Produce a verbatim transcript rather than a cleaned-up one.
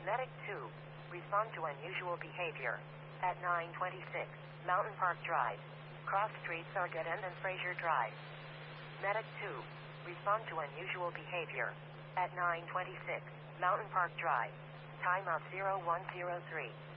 Medic two. Respond to unusual behavior. At nine twenty-six, Mountain Park Drive. Cross streets are dead end and Fraser Drive. Medic two. Respond to unusual behavior. At nine twenty-six, Mountain Park Drive. Timeout zero one zero three.